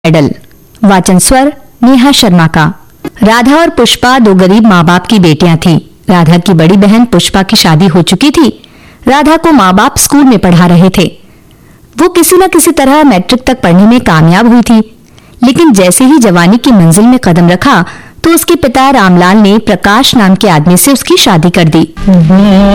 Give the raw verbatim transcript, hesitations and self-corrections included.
Medal. वाचन स्वर नेहा शर्मा का। राधा और पुष्पा दो गरीब माँ बाप की बेटियां थीं। राधा की बड़ी बहन पुष्पा की शादी हो चुकी थी। राधा को माँ बाप स्कूल में पढ़ा रहे थे। वो किसी न किसी तरह मैट्रिक तक पढ़ने में कामयाब हुई थी, लेकिन जैसे ही जवानी की मंजिल में कदम रखा तो उसके पिता रामलाल ने प्रकाश नाम के आदमी से उसकी शादी कर दी।